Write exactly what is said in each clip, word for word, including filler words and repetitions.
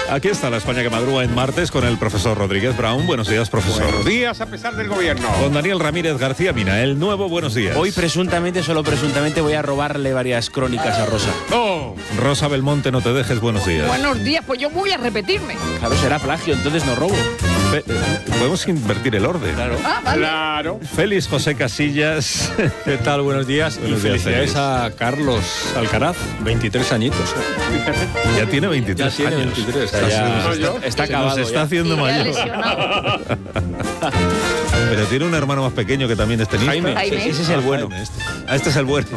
Aquí está la España que madruga en martes con el profesor Rodríguez Brown. Buenos días, profesor. Buenos días a pesar del gobierno. Con Daniel Ramírez García Mina, el nuevo Buenos días. Hoy presuntamente, solo presuntamente, voy a robarle varias crónicas a Rosa. ¡Oh! Rosa Belmonte, no te dejes, buenos días. Buenos días, pues yo voy a repetirme. Claro, será plagio, entonces no robo. Fe- Podemos invertir el orden. Claro. Ah, vale. Claro. Félix José Casillas. ¿Qué tal? Buenos días. Buenos y días, felicidades Félix. a Carlos Alcaraz, veintitrés añitos. Ya tiene veintitrés Ya tiene años. veintitrés. Está, Ya- se yo. está, Está se acabado nos está ya. haciendo Sí, ya mayor. lesionado. Pero tiene un hermano más pequeño que también es tenista. Jaime. Jaime. Ese es el bueno. Jaime, este. Ah, este es el bueno.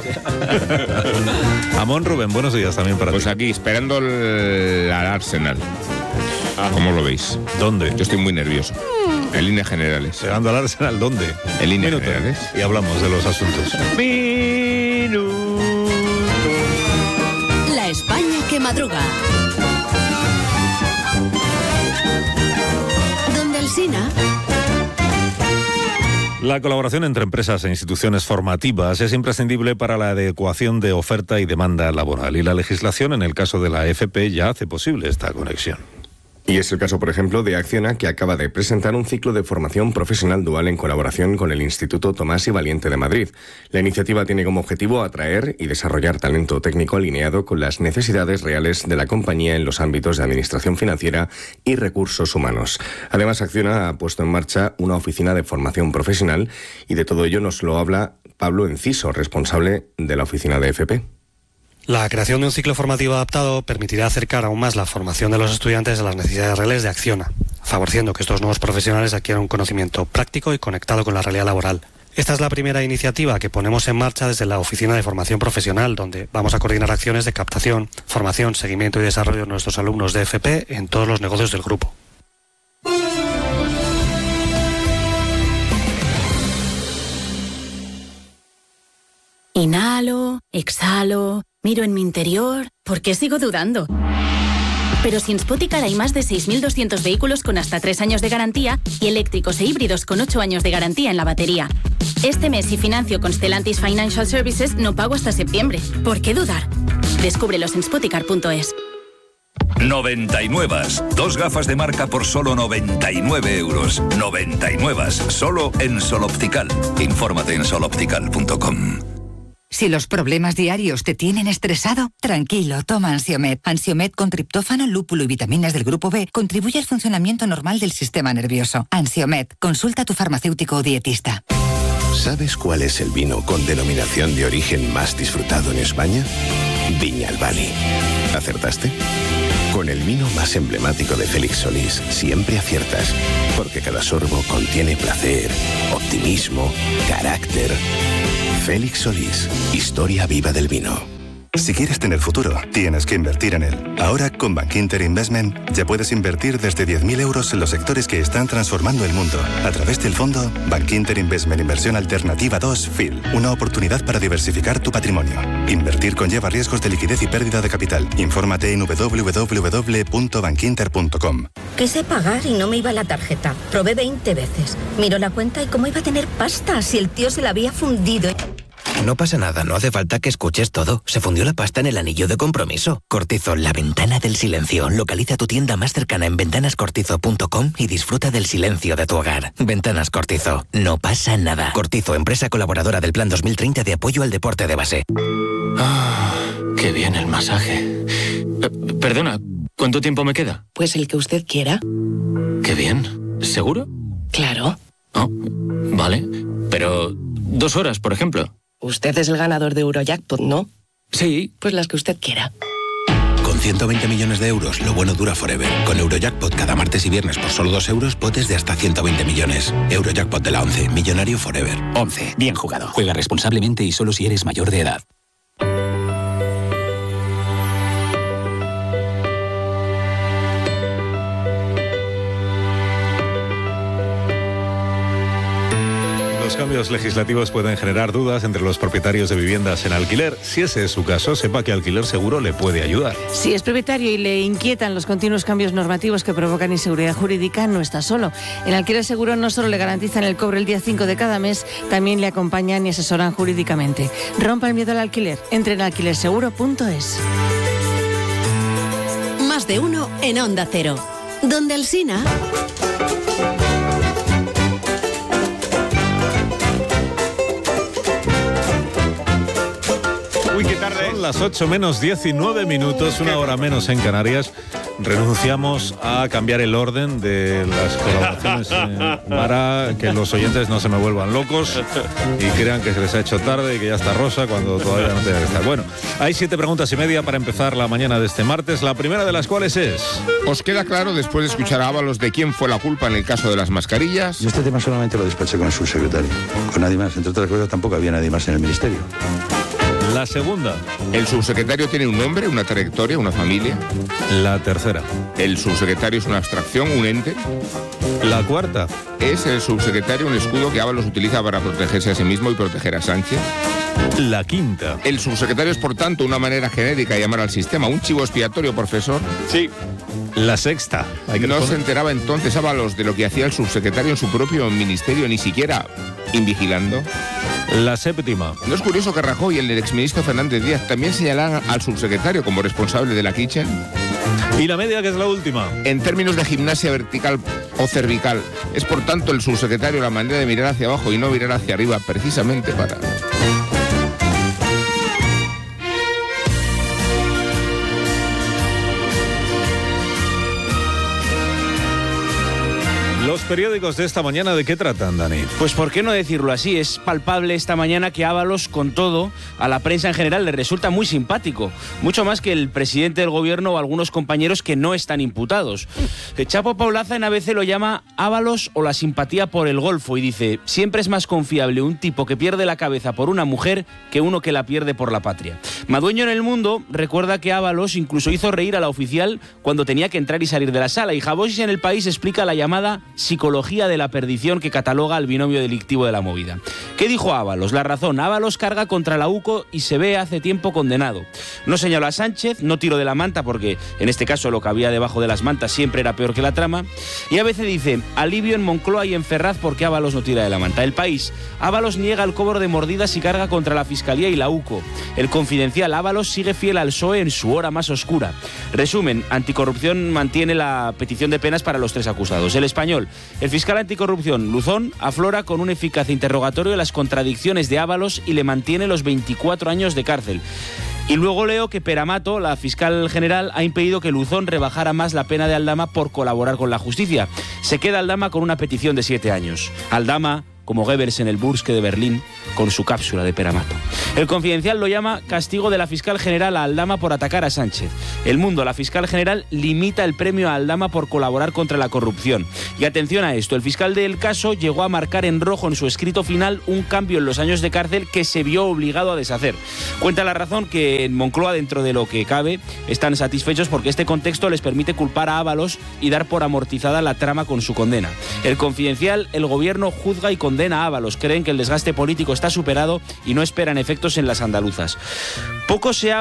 Amón Rubén, buenos días también para Pues ti. aquí, esperando el, al Arsenal. ¿Cómo lo veis? ¿Dónde? Yo estoy muy nervioso. En líneas generales. Llegando al Arsenal, ¿dónde? En líneas Minuto. generales. Y hablamos de los asuntos. La España que madruga. Donde Alsina. La colaboración entre empresas e instituciones formativas es imprescindible para la adecuación de oferta y demanda laboral, y la legislación, en el caso de la F P, ya hace posible esta conexión. Y es el caso, por ejemplo, de Acciona, que acaba de presentar un ciclo de formación profesional dual en colaboración con el Instituto Tomás y Valiente de Madrid. La iniciativa tiene como objetivo atraer y desarrollar talento técnico alineado con las necesidades reales de la compañía en los ámbitos de administración financiera y recursos humanos. Además, Acciona ha puesto en marcha una oficina de formación profesional, y de todo ello nos lo habla Pablo Enciso, responsable de la oficina de F P. La creación de un ciclo formativo adaptado permitirá acercar aún más la formación de los estudiantes a las necesidades reales de Acciona, favoreciendo que estos nuevos profesionales adquieran un conocimiento práctico y conectado con la realidad laboral. Esta es la primera iniciativa que ponemos en marcha desde la Oficina de Formación Profesional, donde vamos a coordinar acciones de captación, formación, seguimiento y desarrollo de nuestros alumnos de F P en todos los negocios del grupo. Inhalo, exhalo, miro en mi interior. ¿Por qué sigo dudando? Pero si en Spoticar hay más de seis mil doscientos vehículos con hasta tres años de garantía y eléctricos e híbridos con ocho años de garantía en la batería. Este mes, si financio con Stellantis Financial Services, no pago hasta septiembre. ¿Por qué dudar? Descúbrelos en spoticar punto es. noventa y nueve. Dos gafas de marca por solo noventa y nueve euros. noventa y nueve. Solo en Sol Optical. Infórmate en sol optical punto com. Si los problemas diarios te tienen estresado, tranquilo, toma Ansiomed. Ansiomed con triptófano, lúpulo y vitaminas del grupo B contribuye al funcionamiento normal del sistema nervioso. Ansiomed, consulta a tu farmacéutico o dietista. ¿Sabes cuál es el vino con denominación de origen más disfrutado en España? Viña al Bali. ¿Acertaste? Con el vino más emblemático de Félix Solís siempre aciertas, porque cada sorbo contiene placer, optimismo, carácter. Félix Solís, historia viva del vino. Si quieres tener futuro, tienes que invertir en él. Ahora, con Bankinter Investment, ya puedes invertir desde diez mil euros en los sectores que están transformando el mundo. A través del fondo Bankinter Investment Inversión Alternativa dos F I L. Una oportunidad para diversificar tu patrimonio. Invertir conlleva riesgos de liquidez y pérdida de capital. Infórmate en doble u doble u doble u punto bankinter punto com. Quise pagar y no me iba la tarjeta. Probé veinte veces. Miro la cuenta y cómo iba a tener pasta si el tío se la había fundido. No pasa nada, no hace falta que escuches todo. Se fundió la pasta en el anillo de compromiso. Cortizo, la ventana del silencio. Localiza tu tienda más cercana en ventanas cortizo punto com y disfruta del silencio de tu hogar. Ventanas Cortizo, no pasa nada. Cortizo, empresa colaboradora del Plan dos mil treinta de apoyo al deporte de base. Ah, qué bien el masaje. Eh, perdona, ¿cuánto tiempo me queda? Pues el que usted quiera. Qué bien. ¿Seguro? Claro. Oh, vale. Pero dos horas, por ejemplo. Usted es el ganador de Eurojackpot, ¿no? Sí. Pues las que usted quiera. Con ciento veinte millones de euros, lo bueno dura forever. Con Eurojackpot cada martes y viernes por solo dos euros, potes de hasta ciento veinte millones. Eurojackpot de la once, millonario forever. once. Bien jugado. Juega responsablemente y solo si eres mayor de edad. Los cambios legislativos pueden generar dudas entre los propietarios de viviendas en alquiler. Si ese es su caso, sepa que Alquiler Seguro le puede ayudar. Si es propietario y le inquietan los continuos cambios normativos que provocan inseguridad jurídica, no está solo. En Alquiler Seguro no solo le garantizan el cobro el día cinco de cada mes, también le acompañan y asesoran jurídicamente. Rompa el miedo al alquiler. Entre en alquiler seguro punto es. Más de uno en Onda Cero. Donde Alsina. Uy, qué tarde. Son las ocho menos diecinueve minutos, una hora menos en Canarias. Renunciamos a cambiar el orden de las colaboraciones eh, para que los oyentes no se me vuelvan locos y crean que se les ha hecho tarde y que ya está Rosa cuando todavía no tenga que estar. Bueno, hay siete preguntas y media para empezar la mañana de este martes, la primera de las cuales es... ¿Os queda claro, después de escuchar a Ábalos, de quién fue la culpa en el caso de las mascarillas? Yo este tema solamente lo despaché con el subsecretario, con nadie más. Entre otras cosas, tampoco había nadie más en el ministerio. La segunda. ¿El subsecretario tiene un nombre, una trayectoria, una familia? La tercera. ¿El subsecretario es una abstracción, un ente? La cuarta. ¿Es el subsecretario un escudo que Ábalos utiliza para protegerse a sí mismo y proteger a Sánchez? La quinta. ¿El subsecretario es, por tanto, una manera genérica de llamar al sistema? ¿Un chivo expiatorio, profesor? Sí. La sexta. Hay que ¿No responder. se enteraba entonces Ábalos de lo que hacía el subsecretario en su propio ministerio, ni siquiera invigilando? La séptima. ¿No es curioso que Rajoy y el exministro Fernández Díaz también señalaran al subsecretario como responsable de la kitchen? Y la media, que es la última. En términos de gimnasia vertical o cervical, ¿es por tanto el subsecretario la manera de mirar hacia abajo y no mirar hacia arriba precisamente para...? Los periódicos de esta mañana, ¿de qué tratan, Dani? Pues por qué no decirlo así, es palpable esta mañana que Ábalos, con todo, a la prensa en general le resulta muy simpático, mucho más que el presidente del gobierno o algunos compañeros que no están imputados. Chapo Paulaza en A B C lo llama Ábalos o la simpatía por el Golfo y dice, siempre es más confiable un tipo que pierde la cabeza por una mujer que uno que la pierde por la patria. Madueño en El Mundo recuerda que Ábalos incluso hizo reír a la oficial cuando tenía que entrar y salir de la sala, y Javosis en El País explica la llamada psicología de la perdición que cataloga al binomio delictivo de la movida. ¿Qué dijo Ábalos? La razón, Ábalos carga contra la UCO y se ve hace tiempo condenado. No señaló a Sánchez, no tiró de la manta porque en este caso lo que había debajo de las mantas siempre era peor que la trama, y a veces dice, alivio en Moncloa y en Ferraz porque Ábalos no tira de la manta. El País, Ábalos niega el cobro de mordidas y carga contra la Fiscalía y la UCO. El Confidencial, Ábalos sigue fiel al P S O E en su hora más oscura. Resumen, Anticorrupción mantiene la petición de penas para los tres acusados. El Español, el fiscal anticorrupción Luzón aflora con un eficaz interrogatorio las contradicciones de Ábalos y le mantiene los veinticuatro años de cárcel. Y luego leo que Peramato, la fiscal general, ha impedido que Luzón rebajara más la pena de Aldama por colaborar con la justicia. Se queda Aldama con una petición de siete años. Aldama, como Goebbels en el Burske de Berlín, con su cápsula de Peramato. El Confidencial lo llama castigo de la fiscal general a Aldama por atacar a Sánchez. El Mundo, la fiscal general limita el premio a Aldama por colaborar contra la corrupción. Y atención a esto, el fiscal del caso llegó a marcar en rojo en su escrito final un cambio en los años de cárcel que se vio obligado a deshacer. Cuenta La Razón que en Moncloa, dentro de lo que cabe, están satisfechos porque este contexto les permite culpar a Ábalos y dar por amortizada la trama con su condena. El Confidencial, el gobierno juzga y condena a Ábalos. Creen que el desgaste político está superado y no esperan efectos en las andaluzas. Poco se ha